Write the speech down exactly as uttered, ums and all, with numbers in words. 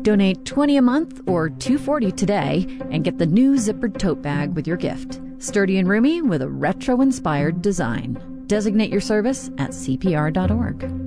Donate twenty dollars a month or two dollars and forty cents today and get the new zippered tote bag with your gift. Sturdy and roomy with a retro-inspired design. Designate your service at C P R dot org.